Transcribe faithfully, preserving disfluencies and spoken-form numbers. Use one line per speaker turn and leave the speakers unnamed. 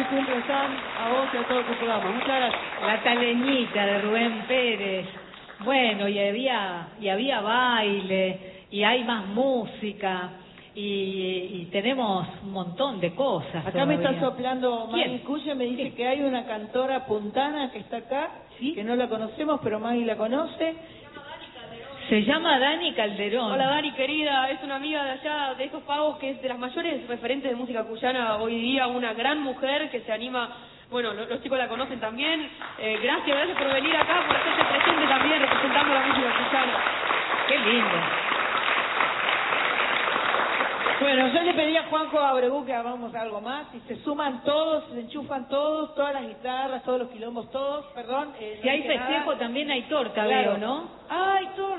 feliz cumple, Sam, a vos y a todo tu programa. Muchas gracias.
La Taleñita de Rubén Pérez. Bueno, y había, y había baile, y hay más música, y, y tenemos un montón de cosas.
Acá me
todavía.
está soplando Maggie
¿Quién?
Cuye, me dice
¿Quién?
que hay una cantora puntana que está acá,
¿Sí?
que no la conocemos, pero Maggie la conoce.
Se llama Dani Calderón.
Hola Dani, querida, es una amiga de allá, de estos pagos, que es de las mayores referentes de música cuyana hoy día, una gran mujer que se anima, bueno, los, los chicos la conocen también. Eh, gracias, gracias por venir acá, por hacerse presente también, representando la música cuyana.
Qué lindo.
Bueno, yo le pedí a Juanjo Abregu que hagamos algo más, y se suman todos, se enchufan todos, todas las guitarras, todos los quilombos, todos, perdón. Eh,
Si
no
hay
dije
festejo,
nada.
también hay torta,
Claro.
veo, ¿no?
¡Ay, torta!